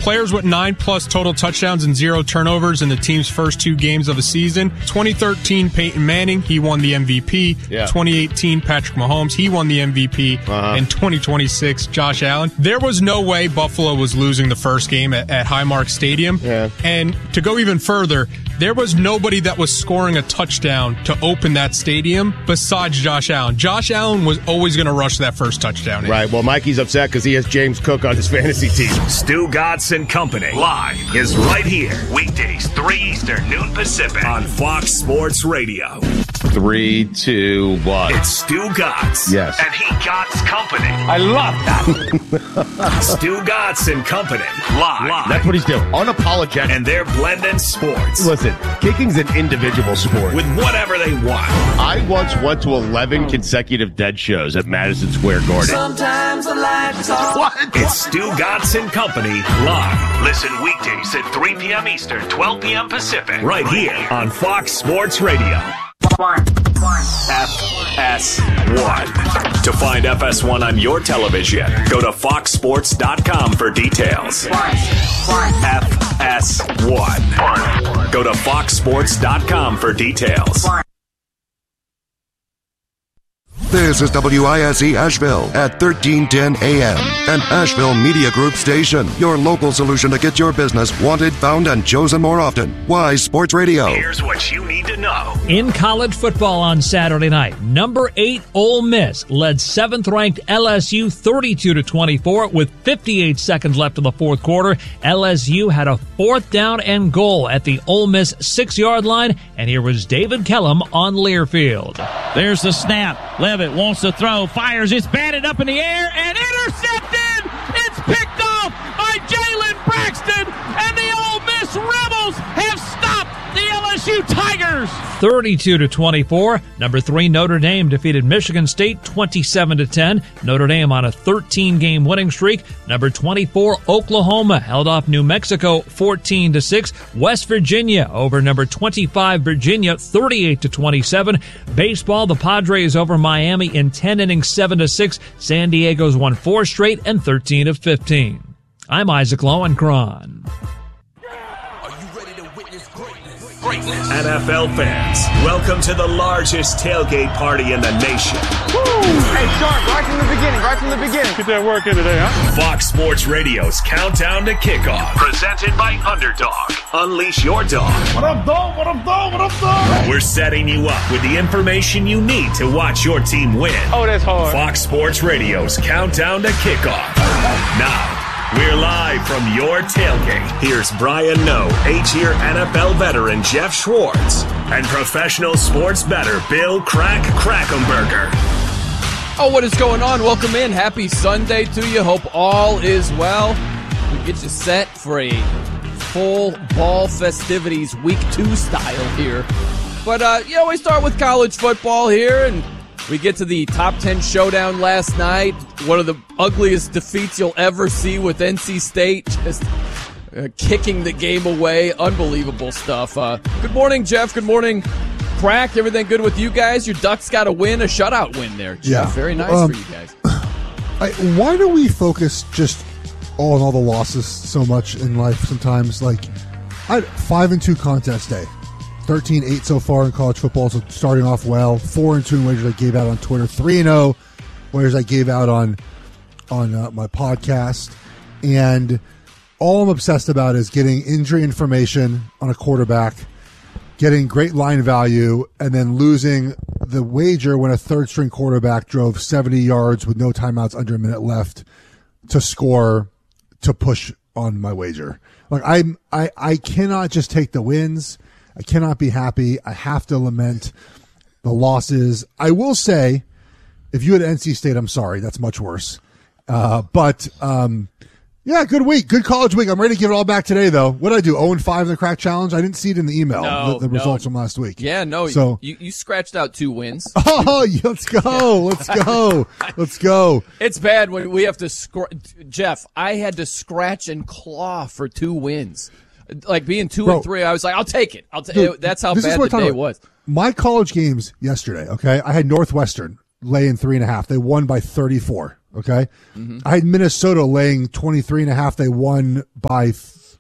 players with 9+ total touchdowns and 0 turnovers in the team's first 2 games of a season. 2013, Peyton Manning, he won the MVP. Yeah. 2018, Patrick Mahomes, he won the MVP. And 2026, Josh Allen. There was no way Buffalo was losing the first game at Highmark Stadium. Yeah. And to go even further, there was nobody that was scoring a touchdown to open that stadium besides Josh Allen. Josh Allen was always going to rush that first touchdown in. Right. Well, Mikey's upset because he has James Cook on his fantasy team. Stu Gatz and Company live is right here. Weekdays, 3 Eastern, noon Pacific on Fox Sports Radio. 3, 2, 1. It's Stu Gatz. Yes. And he Gatz Company. I love that. Stu Gatz and Company live. That's what he's doing. Unapologetic. And they're blending sports. Listen, kicking's an individual sport. With whatever they want. I once went to 11 consecutive Dead shows at Madison Square Garden. Sometimes the light is off. What? It's Stu Gatz and Company live. Listen weekdays at 3 p.m. Eastern, 12 p.m. Pacific. Right here on Fox Sports Radio. FS1. To find FS1 on your television, go to foxsports.com for details. FS1. Go to foxsports.com for details. This is WISE Asheville at 1310 AM, an Asheville Media Group station. Your local solution to get your business wanted, found, and chosen more often. Wise Sports Radio. Here's what you need to know. In college football on Saturday night, number 8 Ole Miss led 7th-ranked LSU 32-24 with 58 seconds left in the fourth quarter. LSU had a 4th down and goal at the Ole Miss 6-yard line, and here was David Kellum on Learfield. There's the snap. Levitt wants to throw, fires, it's batted up in the air, and intercepted! It's picked off by Jalen Braxton, and the Ole Miss Rebels have stopped the LSU Tigers! 32-24. Number 3 Notre Dame defeated Michigan State 27-10. Notre Dame on a 13-game winning streak. Number 24 Oklahoma held off New Mexico 14-6. West Virginia over number 25 Virginia 38-27. Baseball, the Padres over Miami in 10 innings 7-6. San Diego's won 4 straight and 13-15. I'm Isaac Lowenkron. NFL fans, welcome to the largest tailgate party in the nation. Woo! Hey, Sharp, right from the beginning. Get that work in today, huh? Fox Sports Radio's Countdown to Kickoff, presented by Underdog. Unleash your dog. What up, dog? What up, dog? What up, dog? We're setting you up with the information you need to watch your team win. Oh, that's hard. Fox Sports Radio's Countdown to Kickoff. Now, we're live from your tailgate. Here's Brian Noe, 8-year NFL veteran Jeff Schwartz, and professional sports bettor Bill Krackomberger. Oh, what is going on? Welcome in. Happy Sunday to you. Hope all is well. We get you set for a full ball festivities week 2 style here. But, we start with college football here, and we get to the top 10 showdown last night. One of the ugliest defeats you'll ever see with NC State. Just kicking the game away. Unbelievable stuff. Good morning, Jeff. Good morning, Crack. Everything good with you guys? Your Ducks got a win, a shutout win there, Jeff. Yeah. Very nice for you guys. Why do we focus just on all the losses so much in life sometimes? Like, 5-2 contest day. 13-8 so far in college football, so starting off well. 4-2 in wagers I gave out on Twitter. 3-0 wagers I gave out on my podcast. And all I'm obsessed about is getting injury information on a quarterback, getting great line value, and then losing the wager when a third-string quarterback drove 70 yards with no timeouts under a minute left to score to push on my wager. Like I cannot just take the wins. I cannot be happy. I have to lament the losses. I will say, if you had NC State, I'm sorry. That's much worse. But good week. Good college week. I'm ready to give it all back today, though. What did I do? 0-5 in the Crack Challenge? I didn't see it in the email, the results from last week. Yeah, no. So, you scratched out 2 wins. Oh, let's go. Let's go. Let's go. It's bad when we have to Jeff, I had to scratch and claw for 2 wins. Like being 2-3, I was like, I'll take it. Dude, that's how bad the day was. My college games yesterday, okay? I had Northwestern laying 3.5. They won by 34. Okay. I had Minnesota laying 23.5. They won by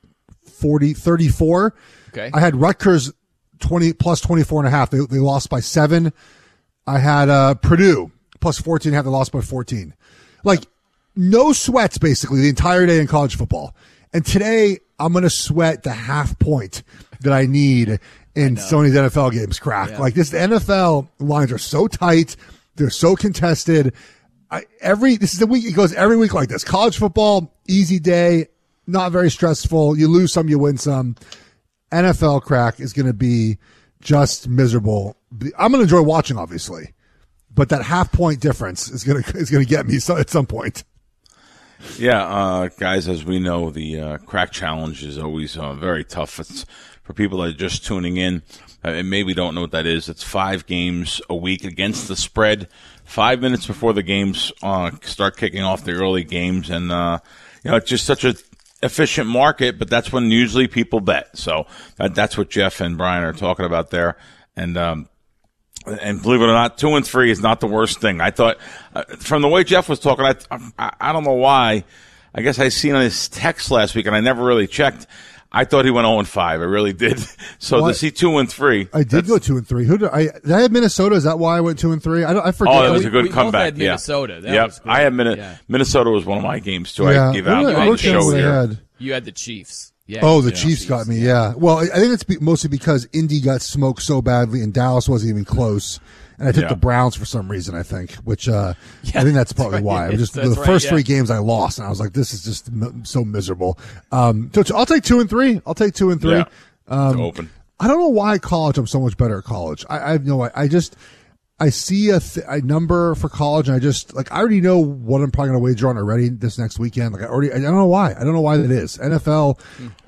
34. Okay. I had Rutgers 20 plus 24.5. They lost by 7. I had Purdue plus 14.5. They lost by 14. Like, no sweats basically the entire day in college football. And today I'm going to sweat the half point that I need in Sony's NFL games, Crack. Yeah. Like, this, the NFL lines are so tight. They're so contested. This is the week. It goes every week like this. College football, easy day, not very stressful. You lose some, you win some. NFL, Crack, is going to be just miserable. I'm going to enjoy watching, obviously, but that half point difference is going to get me at some point. Yeah, guys, as we know, the Crack Challenge is always very tough. It's for people that are just tuning in and maybe don't know what that is. It's 5 games a week against the spread, 5 minutes before the games start kicking off, the early games, and it's just such a efficient market, but that's when usually people bet. So that's what Jeff and Brian are talking about there. And believe it or not, 2 and 3 is not the worst thing. I thought, from the way Jeff was talking, I don't know why. I guess I seen on his text last week, and I never really checked. I thought he went 0-5. I really did. So to see 2 and 3, I did go 2 and 3. Did I have Minnesota? Is that why I went 2 and 3? I forget. Oh, that was a good we comeback. Both had Minnesota. Yeah, was I had Minnesota was one of my games too. Yeah. I gave out on the show here. You had the Chiefs. Yeah, the Chiefs got me. Yeah. Well, I think it's mostly because Indy got smoked so badly and Dallas wasn't even close. And I took the Browns for some reason, I think, which I think that's probably why. The first 3 games I lost, and I was like, this is just so miserable. So I'll take 2 and 3. I'll take 2 and 3. Yeah. Open. I don't know why college. I'm so much better at college. I have no. I see a number for college, and I already know what I'm probably going to wager on already this next weekend. I don't know why. I don't know why that is. NFL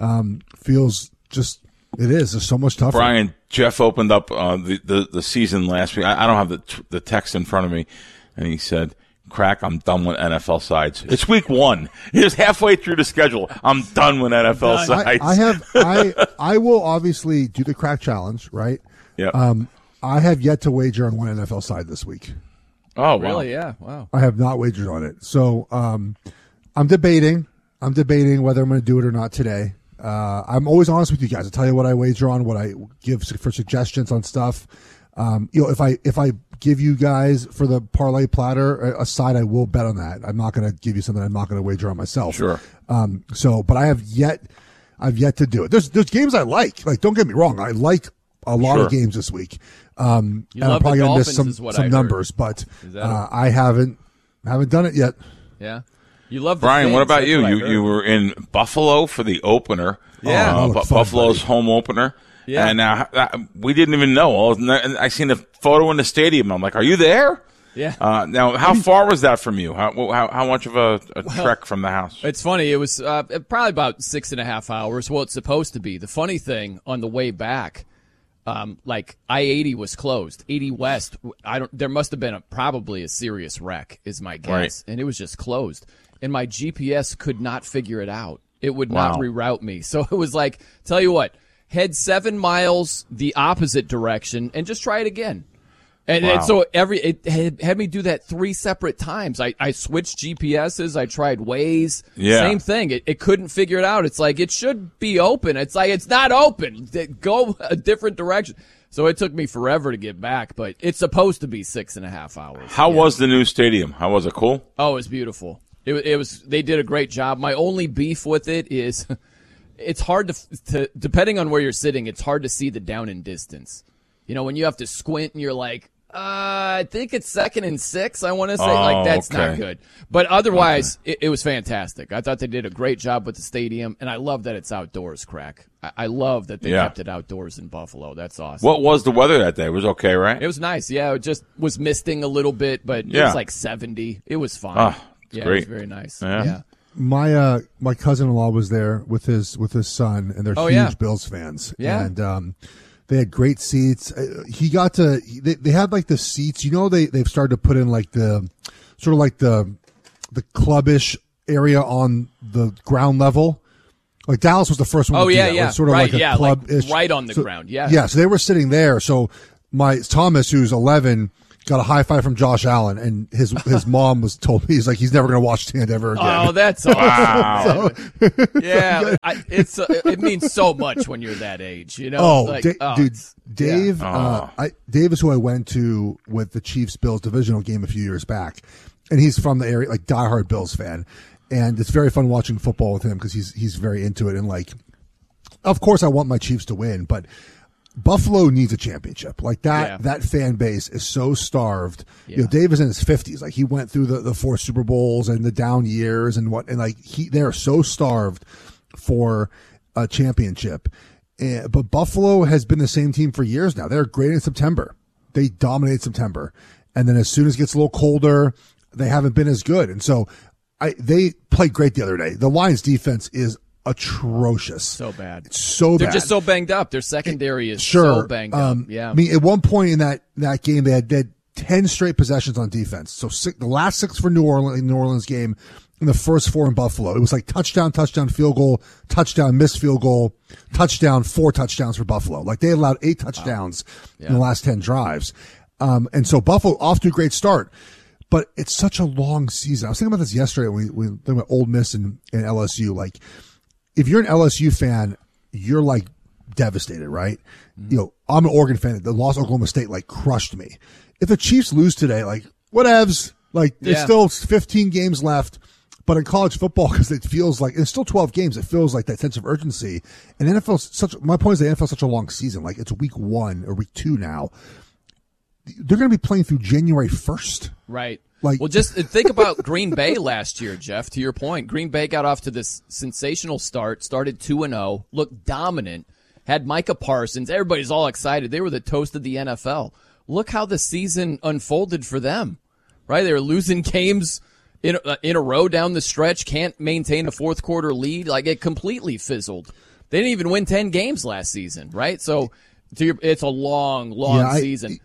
feels just. It is. It's so much tougher. Brian, Jeff opened up the season last week. I don't have the text in front of me, and he said, "Crack, I'm done with NFL sides. It's week 1. It's halfway through the schedule. I'm done with NFL sides." I will obviously do the Crack Challenge, right? Yeah. I have yet to wager on one NFL side this week. Oh, wow. Really? Yeah. Wow. I have not wagered on it. So I'm debating whether I'm going to do it or not today. I'm always honest with you guys. I tell you what I wager on, what I give for suggestions on stuff. If I give you guys for the parlay platter a side, I will bet on that. I'm not going to give you something I'm not going to wager on myself. Sure. But I've yet to do it. There's games I like. Like, don't get me wrong. I like a lot of games this week. And I'm probably going to miss some numbers, but I haven't done it yet. Yeah. You love Brian. What about you? You were in Buffalo for the opener. Yeah, Buffalo's home opener. Yeah, and now we didn't even know. I seen a photo in the stadium. I'm like, "Are you there?" Yeah. Now, how far was that from you? How much of a trek from the house? It's funny. It was probably about 6.5 hours. Well, it's supposed to be. The funny thing on the way back, I-80 was closed. 80 West. There must have been probably a serious wreck, is my guess, right. And it was just closed. And my GPS could not figure it out. It would not reroute me. So it was like, tell you what, head 7 miles the opposite direction and just try it again. And so it had me do that 3 separate times. I switched GPSs. I tried Waze. Yeah. Same thing. It couldn't figure it out. It's like, it should be open. It's like, it's not open. Go a different direction. So it took me forever to get back, but it's supposed to be 6.5 hours. How was the new stadium? How was it? Cool? Oh, it was beautiful. It was. They did a great job. My only beef with it is it's hard to depending on where you're sitting, it's hard to see the down and distance. You know, when you have to squint and you're like, I think it's 2nd and 6. I want to say that's not good. But otherwise, it was fantastic. I thought they did a great job with the stadium, and I love that it's outdoors, Crack. I love that they kept it outdoors in Buffalo. That's awesome. What was the weather that day? It was okay, right? It was nice. Yeah, it just was misting a little bit, but it was like 70. It was fine. Great. It was very nice. Yeah. My cousin-in-law was there with his son, and they're huge Bills fans. Yeah. And they had great seats. He got to they had like the seats. You know, they've started to put in like the sort of like the clubbish area on the ground level. Like Dallas was the first one. Oh, to do yeah, that. yeah. Like sort of right, like a club-ish. like right on the ground. Yeah. Yeah. So they were sitting there. So my Thomas, who's 11. got a high five from Josh Allen, and his mom told me he's never going to watch Stand ever again. Oh, that's awesome. Wow. Yeah, it means so much when you're that age, you know. Oh, dude, Dave. Dave is who I went to with the Chiefs-Bills divisional game a few years back, and he's from the area, like diehard Bills fan, and it's very fun watching football with him because he's very into it, and like, of course, I want my Chiefs to win, but Buffalo needs a championship. Like that fan base is so starved. Yeah. You know, Dave is in his 50s. Like he went through the 4 Super Bowls and the down years and they're so starved for a championship. But Buffalo has been the same team for years now. They're great in September. They dominate September. And then as soon as it gets a little colder, they haven't been as good. And so they played great the other day. The Lions defense is atrocious. So bad. It's so bad. They're just so banged up. Their secondary is so banged up. Yeah. I mean, at one point in that game, they had 10 straight possessions on defense. So the last 6 for New Orleans game, and the first 4 in Buffalo. It was like touchdown, field goal, touchdown, missed field goal, touchdown, 4 touchdowns for Buffalo. Like they allowed 8 touchdowns in the last 10 drives. And so Buffalo off to a great start. But it's such a long season. I was thinking about this yesterday when we talked about Ole Miss and LSU. Like, if you're an LSU fan, you're like devastated, right? Mm-hmm. You know, I'm an Oregon fan. The loss Oklahoma State like crushed me. If the Chiefs lose today, like whatevs. Like there's still 15 games left, but in college football, because it feels like it's still 12 games, it feels like that sense of urgency. And my point is the NFL is such a long season. Like it's week 1 or week 2 now. They're going to be playing through January 1st. Right. Well, just think about Green Bay last year, Jeff. To your point, Green Bay got off to this sensational start, started 2-0, looked dominant, had Micah Parsons. Everybody's all excited. They were the toast of the NFL. Look how the season unfolded for them, right? They were losing games in a row down the stretch, can't maintain a fourth quarter lead. Like it completely fizzled. They didn't even win 10 games last season, right? So it's a long season.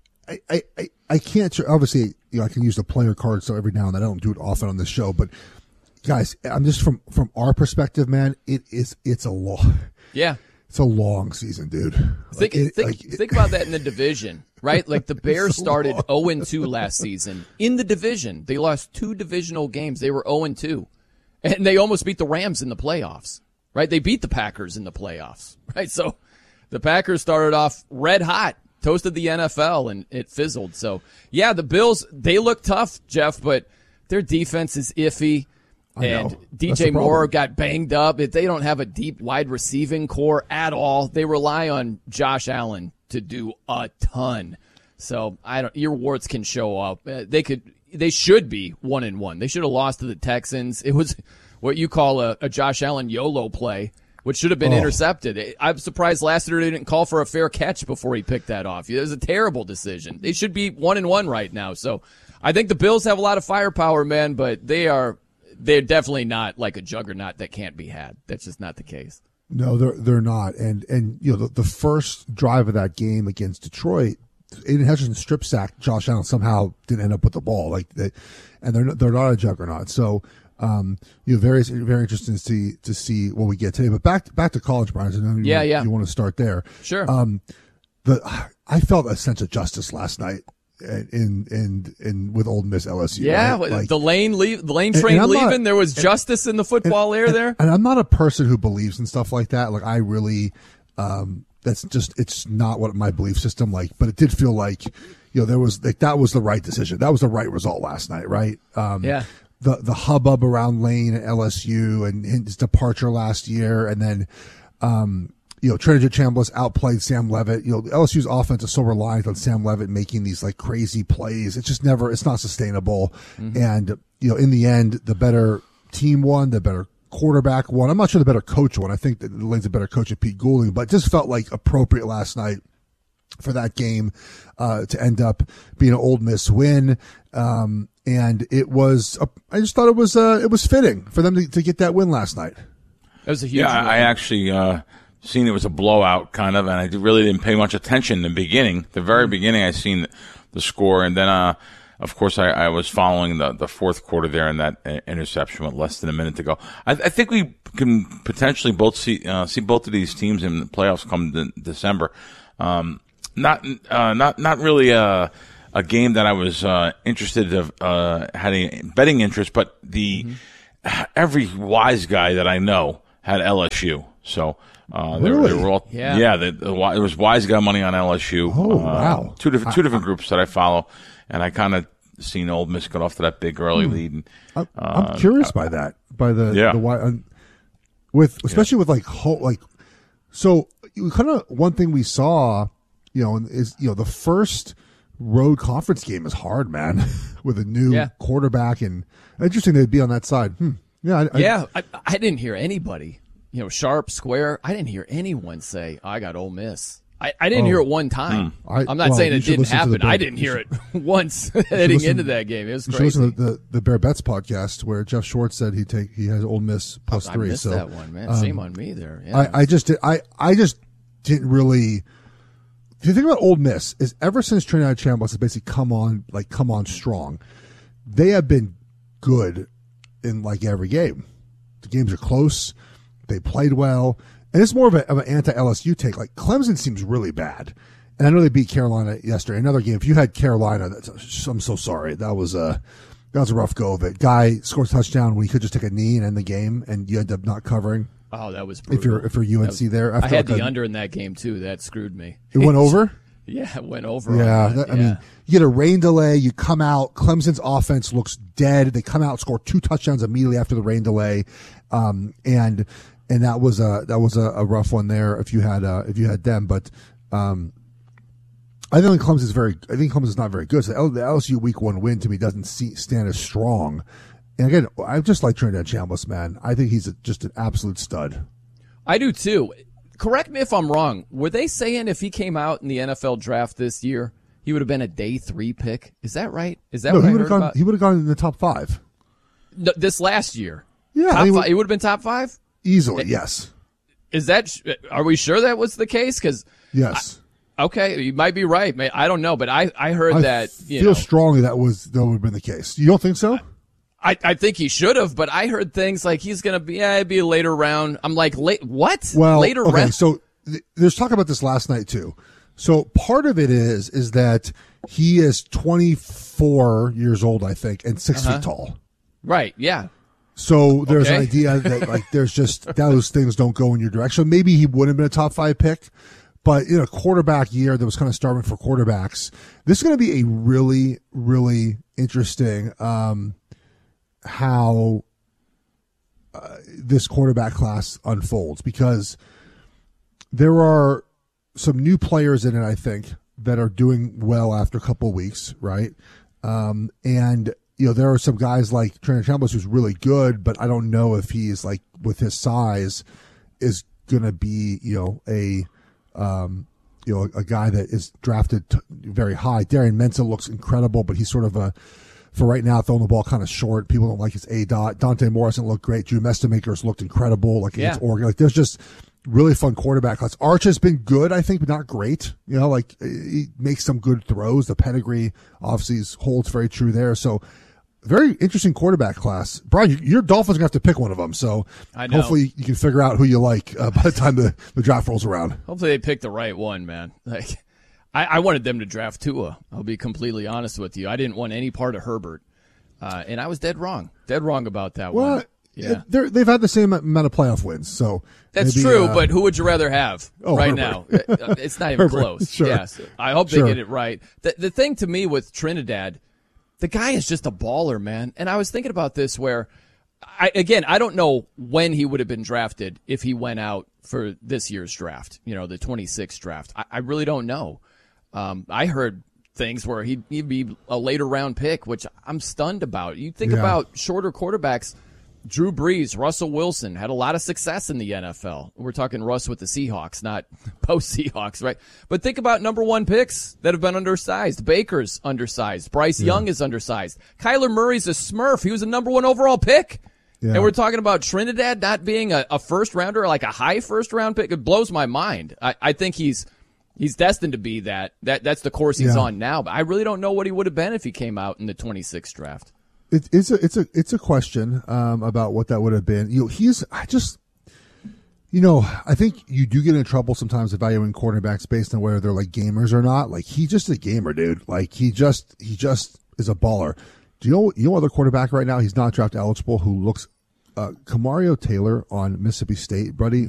I can't, obviously, you know, I can use the player card, so every now and then I don't do it often on this show, but guys, I'm just from our perspective, man, it's a long, it's a long season, dude. Think about that in the division, right? Like the Bears started 0-2 last season in the division. They lost 2 divisional games. They were 0-2, and they almost beat the Rams in the playoffs, right? They beat the Packers in the playoffs, right? So the Packers started off red hot. Toasted the NFL, and it fizzled. So, yeah, the Bills, they look tough, Jeff, but their defense is iffy. And DJ Moore got banged up. They don't have a deep, wide receiving core at all. They rely on Josh Allen to do a ton. So, your warts can show up. They should be 1-1. They should have lost to the Texans. It was what you call a Josh Allen YOLO play, which should have been intercepted. I'm surprised Lassiter didn't call for a fair catch before he picked that off. It was a terrible decision. They should be 1-1 right now. So I think the Bills have a lot of firepower, man, but they're definitely not like a juggernaut that can't be had. That's just not the case. No, they're not. And you know, the first drive of that game against Detroit, Aiden Hutchinson strip sack Josh Allen, somehow didn't end up with the ball. And they're not a juggernaut. So you know, very, very interesting to see what we get today. But back to college, Brian. I know you want to start there. Sure. I felt a sense of justice last night in with Ole Miss LSU. Yeah, right? The lane train leaving. There was justice in the football air there. And I'm not a person who believes in stuff like that. Like I really, that's just it's not what my belief system like. But it did feel like, you know, there was like that was the right decision. That was the right result last night, right? Yeah. The hubbub around Lane at LSU and his departure last year, and then you know, Trinidad Chambliss outplayed Sam Leavitt. You know, LSU's offense is so reliant on Sam Leavitt making these like crazy plays. It's just it's not sustainable. Mm-hmm. And you know, in the end, the better team won, the better quarterback won. I'm not sure the better coach won. I think that Lane's a better coach than Pete Goulding, but it just felt like appropriate last night for that game to end up being an Ole Miss win. And it was, I just thought it was fitting for them to get that win last night. That was a huge win. I actually seen it was a blowout kind of, and I really didn't pay much attention in the beginning. The very beginning, I seen the score, and then of course I was following the fourth quarter there, and that interception with less than a minute to go. I think we can potentially both see both of these teams in the playoffs come December. Not really a game that I was interested of had a betting interest, but every wise guy that I know had LSU. So they were all it was wise guy money on LSU. Oh wow! Two different groups that I follow, and I kind of seen Ole Miss get off to that big early lead. And, I'm curious by that, especially with so kind of one thing we saw, is the first road conference game is hard, man, with a new quarterback, and interesting they'd be on that side. I didn't hear anybody, Sharp, Square. I didn't hear anyone say I got Ole Miss. I didn't hear it one time. I'm not saying it didn't happen. I didn't hear it once heading into that game. It was crazy. You should listen to the Bear Bets podcast where Jeff Schwartz said he has Ole Miss +3. I missed that one, man. Shame on me there. Yeah. I just didn't really. If you think about Ole Miss, is ever since Trinidad Chambliss has basically come on strong, they have been good in every game. The games are close. They played well. And it's more of an anti-LSU take. Clemson seems really bad. And I know they beat Carolina yesterday. Another game. If you had Carolina, I'm so sorry. That was a rough go of it. Guy scores a touchdown when he could just take a knee and end the game, and you end up not covering. Oh, that was brutal. If you're UNC there. I had the under in that game, too. That screwed me. It went over? Yeah, it went over. Yeah. I mean, you get a rain delay. You come out. Clemson's offense looks dead. They come out, score 2 touchdowns immediately after the rain delay. And that was a rough one there if you had them, but I think Clemson's not very good. So the LSU Week 1 win to me doesn't stand as strong. And again, I just like Trinidad Chambliss, man. I think he's just an absolute stud. I do too. Correct me if I'm wrong. Were they saying if he came out in the NFL draft this year, he would have been a day 3 pick? Is that right? Is that what I heard about? He would have gone in the top 5. No, this last year. Yeah, he would have been top 5. Easily, yes. Are we sure that was the case? Yes. Okay, you might be right. I don't know, but I heard that. I feel strongly that would have been the case. You don't think so? I think he should have, but I heard things like he's going to be, it'd be a later round. I'm like, what? Well, later okay, round? So there's talk about this last night too. So part of it is that he is 24 years old, I think, and 6 feet tall. Right. Yeah. So there's an idea that there's just those things don't go in your direction. Maybe he wouldn't have been a top 5 pick, but in a quarterback year that was kind of starving for quarterbacks, this is going to be a really, really interesting how this quarterback class unfolds, because there are some new players in it, I think, that are doing well after a couple of weeks, right? And there are some guys like Trinidad Chambliss who's really good, but I don't know if he's with his size is going to be, a guy that is drafted very high. Darian Mensah looks incredible, but he's sort of for right now, throwing the ball kind of short. People don't like his A-dot. Dante Morrison looked great. Drew Mestamaker's looked incredible, against Oregon. There's just really fun quarterback class. Arch has been good, I think, but not great. He makes some good throws. The pedigree obviously holds very true there. So very interesting quarterback class. Brian, your Dolphins are going to have to pick one of them. So hopefully you can figure out who you like by the time the draft rolls around. Hopefully they pick the right one, man. I wanted them to draft Tua. I'll be completely honest with you. I didn't want any part of Herbert. And I was dead wrong about that one. Yeah. They've had the same amount of playoff wins. So that's true, but who would you rather have right now? It's not even close. Sure. Yes. I hope they get it right. The thing to me with Trinidad, the guy is just a baller, man. And I was thinking about this where, I don't know when he would have been drafted if he went out for this year's draft, the 26th draft. I really don't know. I heard things where he'd be a later round pick, which I'm stunned about. You think about shorter quarterbacks. Drew Brees, Russell Wilson had a lot of success in the NFL. We're talking Russ with the Seahawks, not post-Seahawks, right? But think about number 1 picks that have been undersized. Baker's undersized. Bryce Young is undersized. Kyler Murray's a smurf. He was a number 1 overall pick. Yeah. And we're talking about Trinidad not being a first-rounder, like a high first-round pick. It blows my mind. I think he's destined to be that. That's the course he's on now. But I really don't know what he would have been if he came out in the 26th draft. It's a question about what that would have been. I think you do get in trouble sometimes evaluating quarterbacks based on whether they're like gamers or not. Like he's just a gamer, dude. Like he just is a baller. Do you know other quarterback right now? He's not draft eligible who looks Kamario Taylor on Mississippi State, buddy.